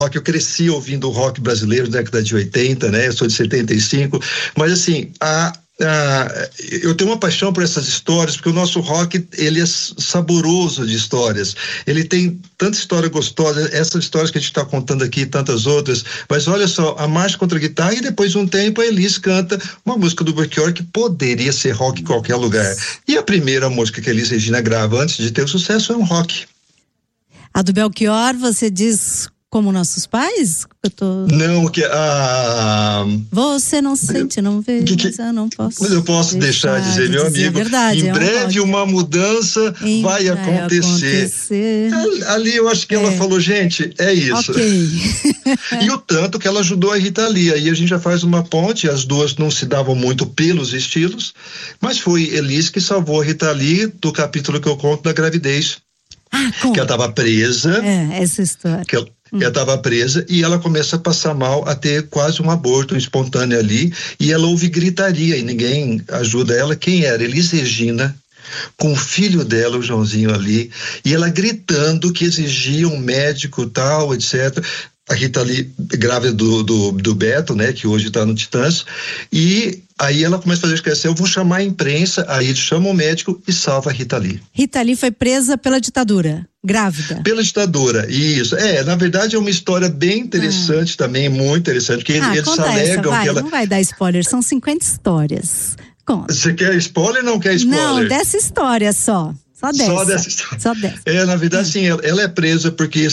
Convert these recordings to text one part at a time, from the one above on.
rock, eu cresci ouvindo rock brasileiro da década de 80, né? Eu sou de 75, mas assim, eu tenho uma paixão por essas histórias, porque o nosso rock, ele é saboroso de histórias, ele tem tanta história gostosa, essas histórias que a gente está contando aqui e tantas outras, mas olha só, a Marcha contra a Guitarra, e depois de um tempo a Elis canta uma música do Belchior que poderia ser rock em qualquer lugar, e a primeira música que a Elis Regina grava antes de ter o sucesso é um rock. A do Belchior, você diz como nossos pais? Não, que Você não sente, não vê, mas eu não posso. Mas eu posso deixar de dizer, meu amigo, verdade, em breve uma mudança vai acontecer. Ali eu acho que ela falou, gente, é isso. Ok. E o tanto que ela ajudou a Rita Lee, aí a gente já faz uma ponte, as duas não se davam muito pelos estilos, mas foi Elis que salvou a Rita Lee do capítulo que eu conto da gravidez. Que ela estava presa. Essa história. Ela estava presa e ela começa a passar mal, a ter quase um aborto espontâneo ali, e ela ouve gritaria e ninguém ajuda ela. Quem era? Elis Regina, com o filho dela, o Joãozinho ali, e ela gritando que exigia um médico tal, etc. A Rita Lee, grávida do Beto, né, que hoje está no Titãs, e aí ela começa a fazer esquecer, eu vou chamar a imprensa, aí ele chama o médico e salva a Rita Lee. Rita Lee foi presa pela ditadura, grávida. Pela ditadura, isso. Na verdade é uma história bem interessante também, muito interessante, porque eles alegam que ela... Não vai dar spoiler, são 50 histórias. Conta. Você quer spoiler ou não quer spoiler? Não, dessa história só. Só dessa história. Só dessa. Na verdade, sim, ela é presa porque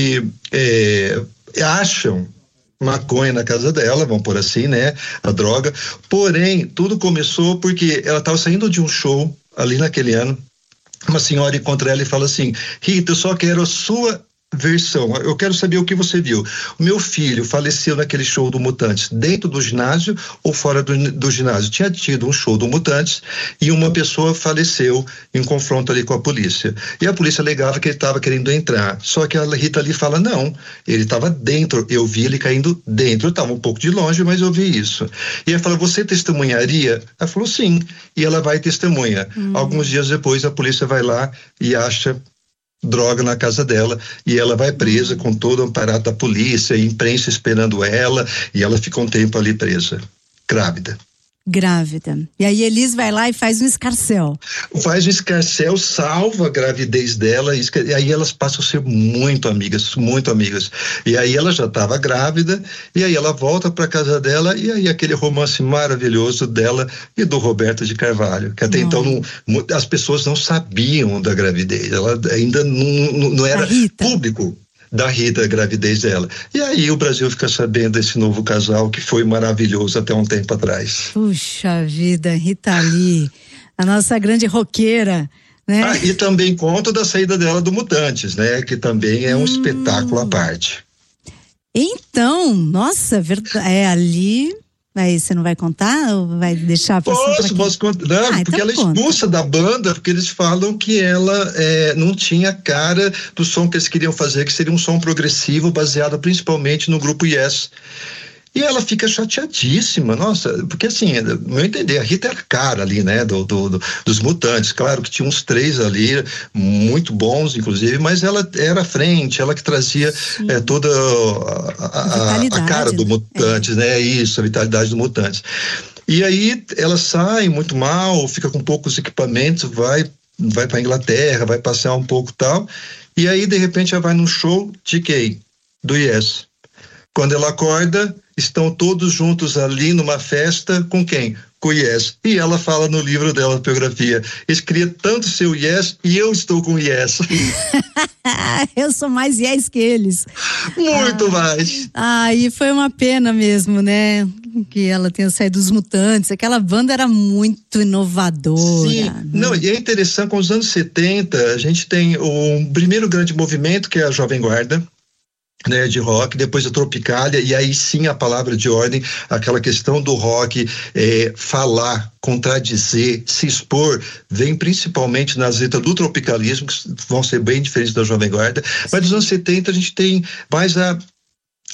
acham maconha na casa dela, vamos por assim, né? A droga. Porém, tudo começou porque ela estava saindo de um show ali naquele ano. Uma senhora encontra ela e fala assim: Rita, eu só quero a sua versão, eu quero saber o que você viu. O meu filho faleceu naquele show do Mutantes, dentro do ginásio ou fora do ginásio? Tinha tido um show do Mutantes e uma pessoa faleceu em confronto ali com a polícia. E a polícia alegava que ele estava querendo entrar. Só que a Rita ali fala, não, ele estava dentro, eu vi ele caindo dentro, eu estava um pouco de longe, mas eu vi isso. E ela fala, você testemunharia? Ela falou, sim. E ela vai e testemunha. Alguns dias depois a polícia vai lá e acha droga na casa dela e ela vai presa com todo o aparato da polícia, a imprensa esperando ela, e ela fica um tempo ali presa, grávida. E aí Elis vai lá e faz um escarcéu. Salva a gravidez dela, e aí elas passam a ser muito amigas. E aí ela já estava grávida, e aí ela volta para casa dela, e aí aquele romance maravilhoso dela e do Roberto de Carvalho, que até então as pessoas não sabiam da gravidez, ela ainda não era público. Da Rita, a gravidez dela. E aí o Brasil fica sabendo desse novo casal que foi maravilhoso até um tempo atrás. Puxa vida, Rita Lee, a nossa grande roqueira, né? E também conto da saída dela do Mutantes, né? Que também é um espetáculo à parte. Então, nossa, ali... Aí você não vai contar ou vai deixar pra Posso contar, não, porque ela é expulsa da banda, porque eles falam que ela não tinha cara do som que eles queriam fazer, que seria um som progressivo baseado principalmente no grupo Yes. E ela fica chateadíssima, nossa, porque assim, no meu entender, a Rita era a cara ali, né, dos Mutantes, claro que tinha uns 3 ali, muito bons, inclusive, mas ela era à frente, ela que trazia toda a cara do Mutantes, né, isso, a vitalidade do Mutantes. E aí ela sai muito mal, fica com poucos equipamentos, vai pra Inglaterra, vai passear um pouco e tal, e aí de repente ela vai num show de quem? Do Yes. Quando ela acorda, estão todos juntos ali numa festa com quem? Com o Yes. E ela fala no livro dela, biografia, eles queriam tanto ser o Yes e eu estou com o Yes. Eu sou mais Yes que eles. Muito mais. E foi uma pena mesmo, né? Que ela tenha saído dos Mutantes. Aquela banda era muito inovadora. Sim, né? E é interessante, com os anos 70, a gente tem o primeiro grande movimento, que é a Jovem Guarda, né, de rock, depois a Tropicália, e aí sim a palavra de ordem, aquela questão do rock, falar, contradizer, se expor, vem principalmente nas letras do tropicalismo, que vão ser bem diferentes da Jovem Guarda, mas nos anos 70 a gente tem mais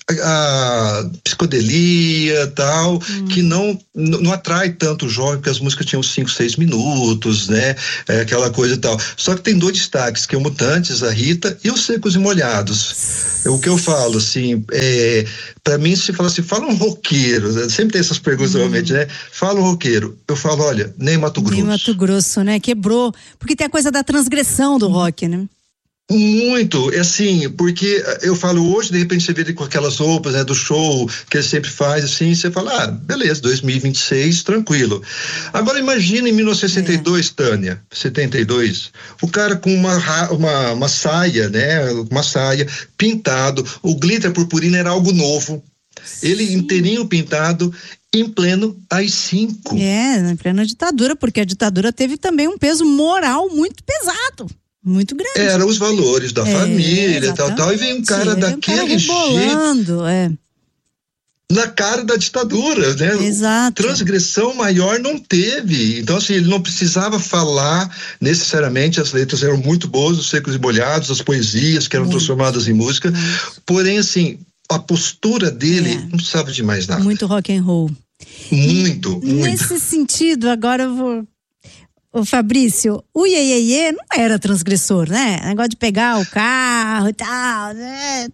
a psicodelia tal, que não atrai tanto o jovem, porque as músicas tinham 5, 6 minutos, né? Aquela coisa e tal. Só que tem 2 destaques, que é o Mutantes, a Rita, e os Secos e Molhados. O que eu falo, assim, pra mim, se fala assim, fala um roqueiro, né? Sempre tem essas perguntas, realmente, né? Fala um roqueiro. Eu falo, olha, nem Mato Grosso. Nem Mato Grosso, né? Quebrou. Porque tem a coisa da transgressão do rock, né? Muito, assim, porque eu falo hoje, de repente você vê ele com aquelas roupas, né, do show que ele sempre faz, assim, você fala, beleza, 2026, tranquilo. Agora imagina em 1962, Tânia, 72, o cara com uma saia, né, uma saia, pintado, o glitter purpurina era algo novo, ele inteirinho pintado, em pleno AI-5. Em plena ditadura, porque a ditadura teve também um peso moral muito pesado. Muito grande. Eram os valores da família, tal, e vem um cara daquele jeito. Na cara da ditadura, né? Exato. Transgressão maior não teve. Então, assim, ele não precisava falar necessariamente, as letras eram muito boas, os Secos e Molhados, as poesias que eram transformadas em música. Porém, assim, a postura dele não precisava de mais nada. Muito rock and roll. Muito. Nesse sentido, agora eu vou... Ô Fabrício, o Iê não era transgressor, né? Negócio de pegar o carro e tal, né?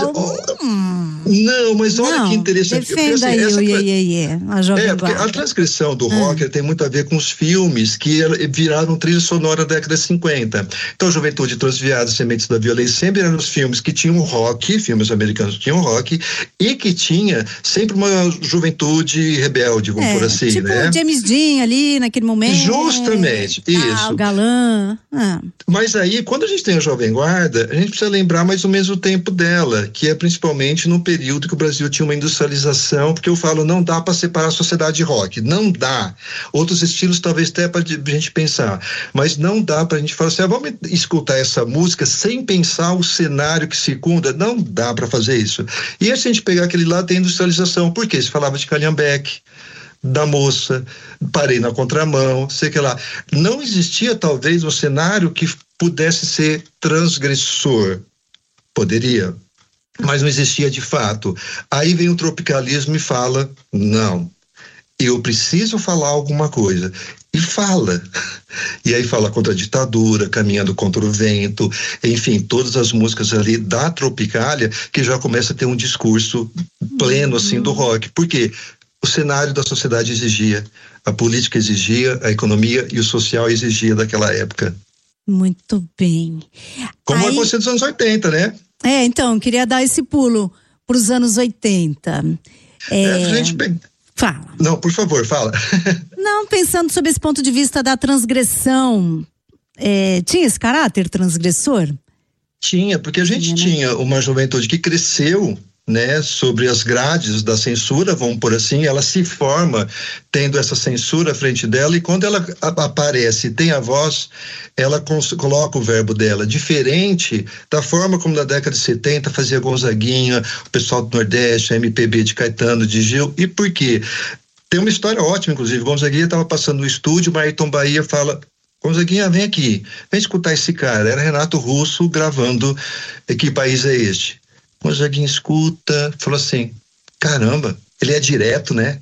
Mas olha que interessante. Defenda aí o Iê, a Jovem Guarda. Porque a transgressão do rock tem muito a ver com os filmes que viraram trilha sonora da década de 50. Então, Juventude Transviada, Sementes da Violência, sempre eram os filmes que tinham rock, filmes americanos tinham rock, e que tinha sempre uma juventude rebelde, vamos por assim, tipo né? James Dean ali, naquele momento. Justamente. Isso. Galã. Mas aí, quando a gente tem a Jovem Guarda, a gente precisa lembrar mais ou menos o tempo dela, que é principalmente no período que o Brasil tinha uma industrialização, porque eu falo, não dá para separar a sociedade de rock, não dá. Outros estilos talvez até para a gente pensar, mas não dá para a gente falar assim, vamos escutar essa música sem pensar o cenário que circunda, não dá para fazer isso. E se a gente pegar aquele lado, tem industrialização, por quê? Se falava de Calhambeque, da moça, parei na contramão, sei que lá. Não existia talvez um cenário que pudesse ser transgressor. Poderia, mas não existia de fato. Aí vem o tropicalismo e fala, não, eu preciso falar alguma coisa. E fala. E aí fala contra a ditadura, Caminhando contra o Vento, enfim, todas as músicas ali da Tropicália, que já começa a ter um discurso pleno, assim, do rock. Por quê? O cenário da sociedade exigia, a política exigia, a economia e o social exigia daquela época. Muito bem. Como aconteceu nos anos 80, né? Então, queria dar esse pulo para os anos 80. Fala. Não, por favor, fala. Não, pensando sob esse ponto de vista da transgressão, tinha esse caráter transgressor? Tinha, porque a gente tinha uma juventude que cresceu, né, sobre as grades da censura, vamos por assim, ela se forma tendo essa censura à frente dela, e quando ela aparece, tem a voz, ela coloca o verbo dela, diferente da forma como na década de 70 fazia Gonzaguinha, o pessoal do Nordeste, a MPB de Caetano, de Gil. E por quê? Tem uma história ótima, inclusive. Gonzaguinha estava passando no estúdio, o Ayrton Bahia fala: Gonzaguinha, vem aqui, vem escutar esse cara. Era Renato Russo gravando Que País é Este? Gonzaguinha escuta, falou assim, caramba, ele é direto, né?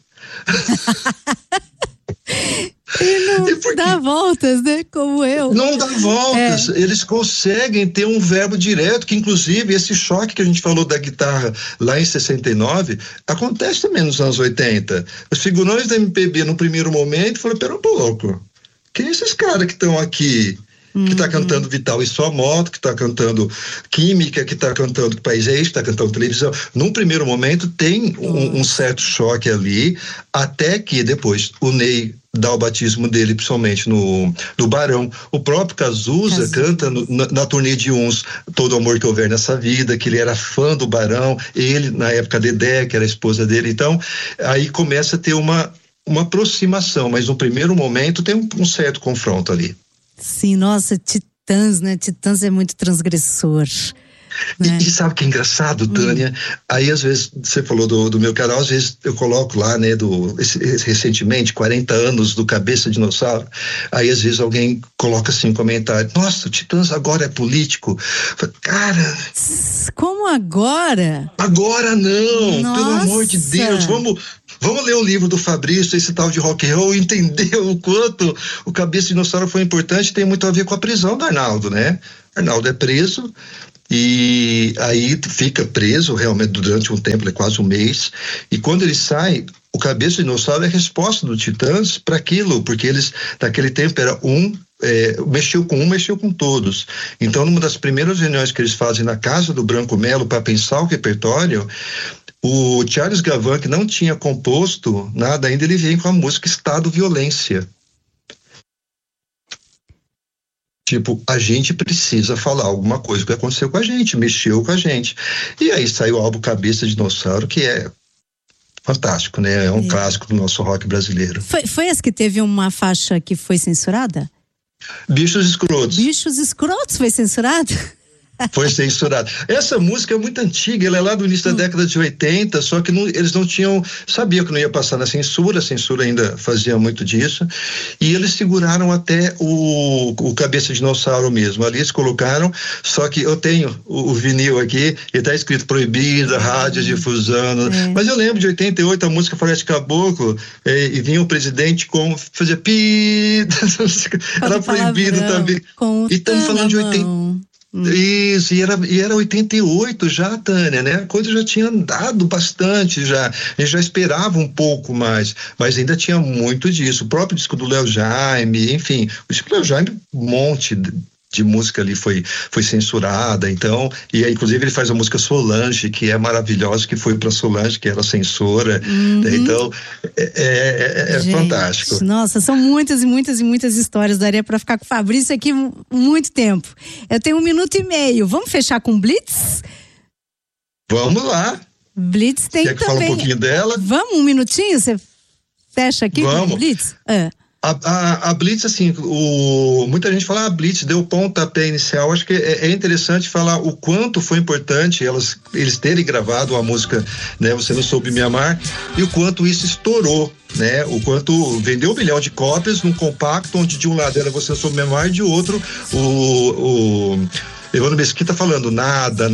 E não dá voltas, né? Como eu. Não dá voltas. Eles conseguem ter um verbo direto, que inclusive esse choque que a gente falou da guitarra lá em 69, acontece também nos anos 80. Os figurões da MPB no primeiro momento falaram, pera um pouco, quem é esses caras que estão aqui? Que está cantando Vital e Sua Moto, que está cantando Química, que está cantando Que País é Este, que está cantando televisão. Num primeiro momento tem um certo choque ali, até que depois o Ney dá o batismo dele, principalmente no Barão. O próprio Cazuza canta na turnê de Uns, Todo Amor Que Houver Nessa Vida, que ele era fã do Barão, ele, na época, Dedé, que era a esposa dele. Então, aí começa a ter uma aproximação, mas no primeiro momento tem um certo confronto ali. Sim, nossa, Titãs, né? Titãs é muito transgressor. Né? E sabe o que é engraçado, Tânia? Aí, às vezes, você falou do meu canal, às vezes eu coloco lá, né, recentemente, 40 anos do Cabeça Dinossauro. Aí, às vezes, alguém coloca assim um comentário: nossa, o Titãs agora é político. Cara. Como agora? Agora não, Nossa. Pelo amor de Deus, vamos ler o livro do Fabrício, esse tal de rock and roll, e entender o quanto o Cabeça de Dinossauro foi importante. Tem muito a ver com a prisão do Arnaldo, né? Arnaldo é preso e aí fica preso realmente durante um tempo, quase um mês, e quando ele sai, o Cabeça de Dinossauro é a resposta do Titãs para aquilo, porque eles, naquele tempo, era mexeu com todos. Então, numa das primeiras reuniões que eles fazem na casa do Branco Melo para pensar o repertório, o Charles Gavan, que não tinha composto nada ainda, ele vem com a música Estado Violência. Tipo, a gente precisa falar alguma coisa que aconteceu com a gente, mexeu com a gente. E aí saiu o álbum Cabeça de Dinossauro, que é fantástico, né? É um clássico do nosso rock brasileiro. Foi essa que teve uma faixa que foi censurada? Bichos Escrotos. Bichos Escrotos foi censurado? Foi censurado. Essa música é muito antiga, ela é lá do início da década de 80, só que eles não sabiam que não ia passar na censura, a censura ainda fazia muito disso, e eles seguraram até o Cabeça de Dinossauro mesmo. Ali eles colocaram, só que eu tenho o vinil aqui, e tá escrito proibida, rádio difusão, mas eu lembro de 88, a música Floresta Caboclo, e vinha o presidente fazia pi, era proibido também. E estamos falando de 80. Isso, e era 88 já, Tânia, né? A coisa já tinha andado bastante já. A gente já esperava um pouco mais, mas ainda tinha muito disso. O próprio disco do Léo Jaime, enfim, o disco do Léo Jaime, um monte de música ali foi censurada, então, e aí, inclusive, ele faz a música Solange, que é maravilhosa, que foi para Solange, que era censora, né? Então, gente, fantástico. Nossa, são muitas e muitas e muitas histórias, daria para ficar com o Fabrício aqui muito tempo. Eu tenho 1 minuto e meio, vamos fechar com Blitz? Vamos lá. Blitz tem Quer que também. fale um pouquinho dela? Vamos, 1 minutinho, você fecha aqui com Blitz? A Blitz, assim, muita gente fala, a Blitz deu pontapé inicial. Acho que é interessante falar o quanto foi importante eles terem gravado a música, né, Você Não Soube Me Amar, e o quanto isso estourou, né, o quanto vendeu 1 milhão de cópias num compacto, onde de um lado era Você Não Soube Me Amar, e de outro Evandro Mesquita falando nada,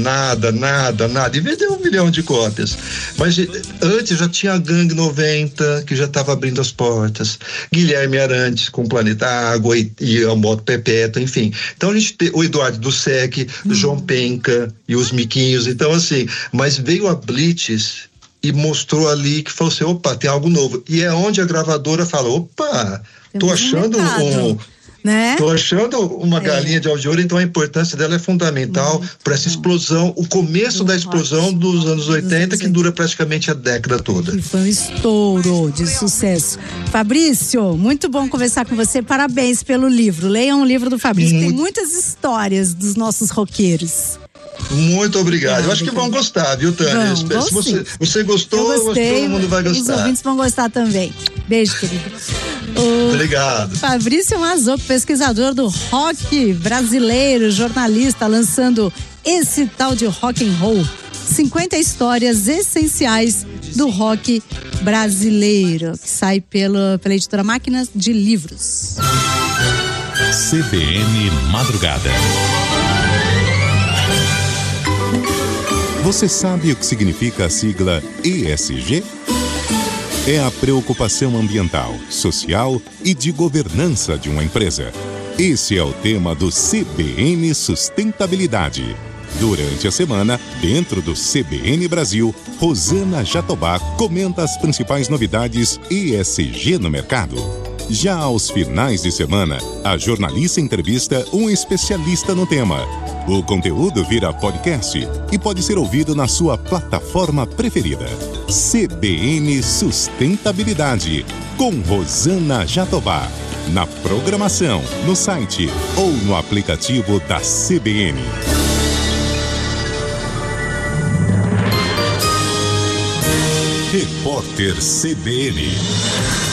e vendeu 1 milhão de cópias. Mas antes já tinha a Gangue 90, que já estava abrindo as portas, Guilherme Arantes com Planeta Água e a Moto Perpétua, enfim. Então a gente tem o Eduardo do Sec, João Penca e os Miquinhos, então assim, mas veio a Blitz e mostrou ali que falou assim, opa, tem algo novo. E é onde a gravadora fala, opa, tô achando né? Tô achando uma galinha de ouro, então a importância dela é fundamental para essa explosão, o começo da explosão dos anos 80, que dura praticamente a década toda. E foi um estouro de sucesso. Fabrício, muito bom conversar com você, parabéns pelo livro. Leiam o livro do Fabrício, tem muitas histórias dos nossos roqueiros. Muito obrigado. Eu acho que vão gostar, viu, Tânia? Se você gostou, eu gostei, todo mundo vai gostar. Os ouvintes vão gostar também. Beijo, querido. Obrigado. Fabrício Mazzoco, pesquisador do rock brasileiro, jornalista, lançando esse tal de rock and roll. 50 histórias essenciais do rock brasileiro, que sai pela editora Máquinas de Livros. CBN Madrugada. Você sabe o que significa a sigla ESG? É a preocupação ambiental, social e de governança de uma empresa. Esse é o tema do CBN Sustentabilidade. Durante a semana, dentro do CBN Brasil, Rosana Jatobá comenta as principais novidades ESG no mercado. Já aos finais de semana, a jornalista entrevista um especialista no tema. O conteúdo vira podcast e pode ser ouvido na sua plataforma preferida. CBN Sustentabilidade, com Rosana Jatobá. Na programação, no site ou no aplicativo da CBN. Repórter CBN.